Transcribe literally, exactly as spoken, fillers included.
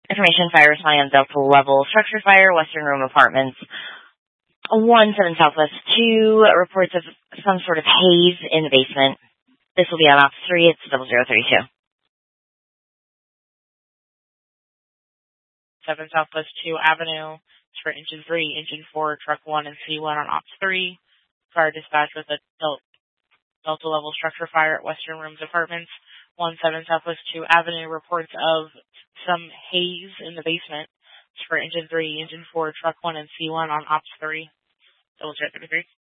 Information fire responding on Delta level structure fire, Western Room Apartments. one seven Southwest two, reports of some sort of haze in the basement. This will be on Ops three, it's double zero thirty two. seven Southwest two Avenue. It's for engine three, engine four, truck one, and C one on Ops three. Fire dispatch with a Delta, Delta level structure fire at Western Rooms Apartments. one seven Southwest two Avenue. Reports of some haze in the basement. It's for engine three, engine four, truck one, and C one on Ops three. double zero thirty three.